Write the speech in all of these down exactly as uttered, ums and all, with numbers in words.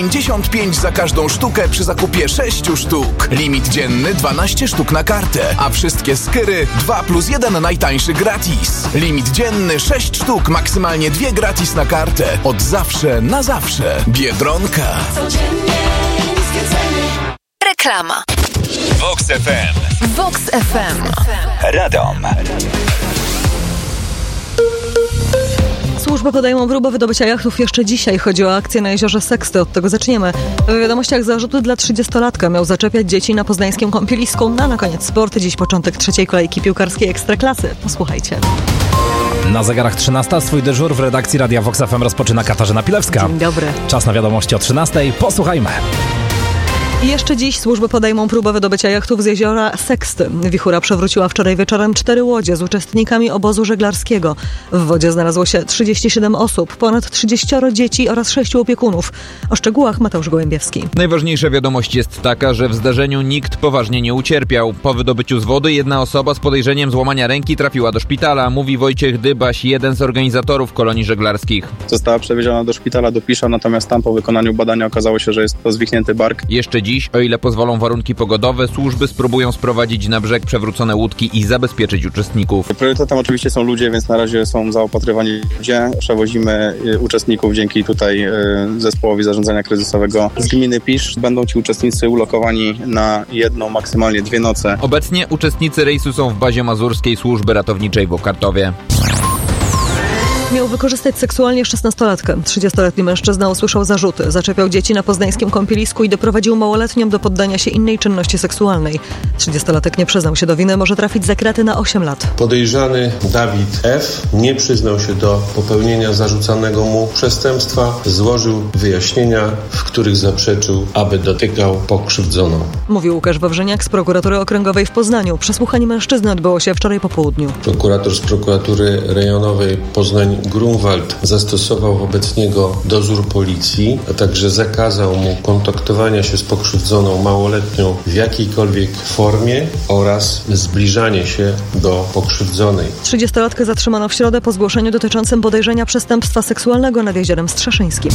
pięćdziesiąt pięć za każdą sztukę przy zakupie sześciu sztuk. Limit dzienny dwanaście sztuk na kartę, a wszystkie skyry dwa plus jeden najtańszy gratis. Limit dzienny sześć sztuk, maksymalnie dwie gratis na kartę. Od zawsze na zawsze. Biedronka. Codziennie niskie ceny. Reklama. Vox F M. Vox F M. Radom. Służby podejmą próbę wydobycia jachtów jeszcze dzisiaj. Chodzi o akcję na jeziorze Seksty. Od tego zaczniemy. W wiadomościach zarzuty dla trzydziestolatka miał zaczepiać dzieci na poznańskim kąpielisku. No, a na koniec sport. Dziś początek trzeciej kolejki piłkarskiej Ekstraklasy. Posłuchajcie. Na zegarach trzynasta swój dyżur w redakcji Radia Vox F M rozpoczyna Katarzyna Pilewska. Dzień dobry. Czas na wiadomości o trzynastej. Posłuchajmy. I jeszcze dziś służby podejmą próbę wydobycia jachtów z jeziora Seksty. Wichura przewróciła wczoraj wieczorem cztery łodzie z uczestnikami obozu żeglarskiego. W wodzie znalazło się trzydzieści siedem osób, ponad trzydzieści dzieci oraz sześciu opiekunów. O szczegółach Mateusz Gołębiewski. Najważniejsza wiadomość jest taka, że w zdarzeniu nikt poważnie nie ucierpiał. Po wydobyciu z wody jedna osoba z podejrzeniem złamania ręki trafiła do szpitala, mówi Wojciech Dybaś, jeden z organizatorów kolonii żeglarskich. Została przewieziona do szpitala do Pisza, natomiast tam po wykonaniu badania okazało się, że jest to zwichnięty bark. Jeszcze dziś, o ile pozwolą warunki pogodowe, służby spróbują sprowadzić na brzeg przewrócone łódki i zabezpieczyć uczestników. Priorytetem oczywiście są ludzie, więc na razie są zaopatrywani ludzie. Przewozimy uczestników dzięki tutaj zespołowi zarządzania kryzysowego z gminy Pisz. Będą ci uczestnicy ulokowani na jedną, maksymalnie dwie noce. Obecnie uczestnicy rejsu są w bazie mazurskiej służby ratowniczej w Okartowie. Miał wykorzystać seksualnie szesnastolatkę. trzydziestoletni mężczyzna usłyszał zarzuty. Zaczepiał dzieci na poznańskim kąpielisku i doprowadził małoletnią do poddania się innej czynności seksualnej. trzydziestolatek nie przyznał się do winy, może trafić za kraty na osiem lat. Podejrzany Dawid F. nie przyznał się do popełnienia zarzucanego mu przestępstwa. Złożył wyjaśnienia, w których zaprzeczył, aby dotykał pokrzywdzoną. Mówił Łukasz Wawrzyniak z prokuratury okręgowej w Poznaniu. Przesłuchanie mężczyzny odbyło się wczoraj po południu. Prokurator z prokuratury rejonowej Poznań Grunwald zastosował wobec niego dozór policji, a także zakazał mu kontaktowania się z pokrzywdzoną małoletnią w jakiejkolwiek formie oraz zbliżanie się do pokrzywdzonej. trzydziestolatkę zatrzymano w środę po zgłoszeniu dotyczącym podejrzenia przestępstwa seksualnego nad Jeziorem Strzeszyńskim.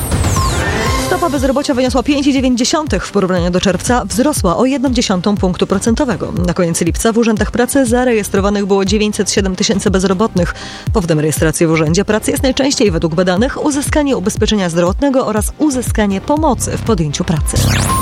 Stopa bezrobocia wyniosła pięć przecinek dziewięć w porównaniu do czerwca, wzrosła o jedną dziesiątą punktu procentowego. Na koniec lipca w urzędach pracy zarejestrowanych było dziewięćset siedem tysięcy bezrobotnych. Powodem rejestracji w urzędzie pracy jest najczęściej według badanych uzyskanie ubezpieczenia zdrowotnego oraz uzyskanie pomocy w podjęciu pracy.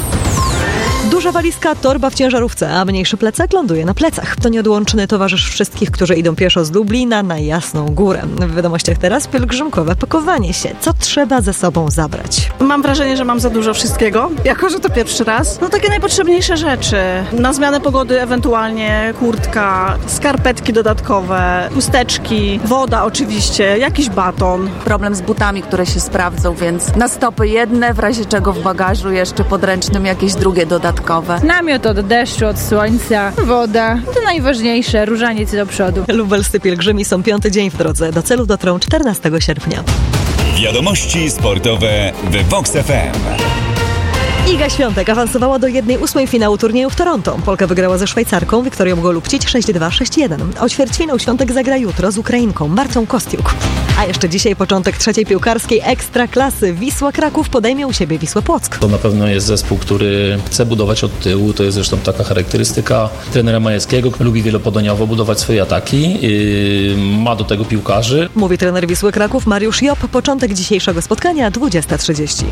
Duża walizka, torba w ciężarówce, a mniejszy plecak ląduje na plecach. To nieodłączny towarzysz wszystkich, którzy idą pieszo z Lublina na Jasną Górę. W wiadomościach teraz pielgrzymkowe pakowanie się. Co trzeba ze sobą zabrać? Mam wrażenie, że mam za dużo wszystkiego, jako że to pierwszy raz. No takie najpotrzebniejsze rzeczy. Na zmianę pogody ewentualnie kurtka, skarpetki dodatkowe, chusteczki, woda oczywiście, jakiś baton. Problem z butami, które się sprawdzą, więc na stopy jedne, w razie czego w bagażu jeszcze podręcznym jakieś drugie dodatkowe. Namiot od deszczu, od słońca, woda. To najważniejsze, różaniec do przodu. Lubelscy pielgrzymi są piąty dzień w drodze. Do celu dotrą czternastego sierpnia. Wiadomości sportowe w Vox F M. Iga Świątek awansowała do jednej ósmej finału turnieju w Toronto. Polka wygrała ze Szwajcarką Wiktorią Golubcic sześć dwa, sześć jeden. O ćwierćfinał Świątek zagra jutro z Ukrainką Martą Kostiuk. A jeszcze dzisiaj początek trzeciej piłkarskiej Ekstraklasy. Wisła Kraków podejmie u siebie Wisłę Płock. To na pewno jest zespół, który chce budować od tyłu. To jest zresztą taka charakterystyka trenera Majewskiego. Lubi wielopodaniowo budować swoje ataki. Yy, ma do tego piłkarzy. Mówi trener Wisły Kraków Mariusz Job. Początek dzisiejszego spotkania dwudziesta trzydzieści.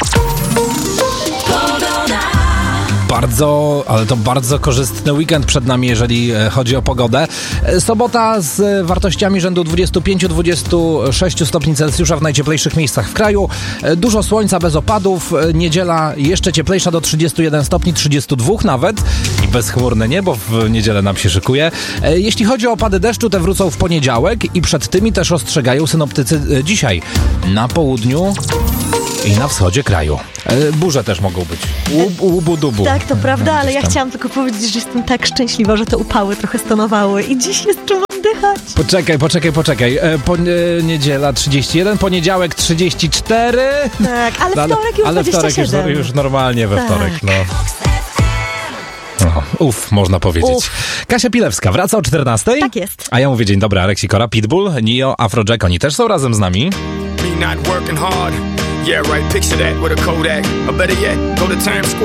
Bardzo, ale to bardzo korzystny weekend przed nami, jeżeli chodzi o pogodę. Sobota z wartościami rzędu dwadzieścia pięć do dwudziestu sześciu stopni Celsjusza w najcieplejszych miejscach w kraju. Dużo słońca bez opadów. Niedziela jeszcze cieplejsza do trzydziestu jeden stopni, trzydziestu dwóch nawet. I bezchmurne niebo w niedzielę nam się szykuje. Jeśli chodzi o opady deszczu, te wrócą w poniedziałek i przed tymi też ostrzegają synoptycy dzisiaj na południu i na wschodzie kraju. E, burze też mogą być. Łubu-dubu. Tak, to prawda, ale ja chciałam tylko powiedzieć, że jestem tak szczęśliwa, że te upały trochę stonowały i dziś jest czym oddychać. Poczekaj, poczekaj, poczekaj. E, po, e, niedziela trzydzieści jeden, poniedziałek trzydzieści cztery. Tak, ale wtorek już ale dwadzieścia siedem. wtorek już, już normalnie we tak. wtorek, no. No, uf, można powiedzieć. Uf. Kasia Pilewska wraca o czternastej. Tak jest. A ja mówię dzień dobry, Aleksik Kora, Pitbull, Nio, Afrojack, oni też są razem z nami. Yeah, right, picture that with a Kodak. Or better yet, go to Times Square.